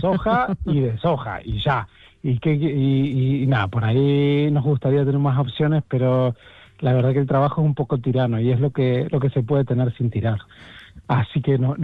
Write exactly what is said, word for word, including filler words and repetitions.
soja y de soja, y ya. Y, que, y, y nada, por ahí nos gustaría tener más opciones, pero la verdad que el trabajo es un poco tirano y es lo que lo que se puede tener sin tirar. Así que no,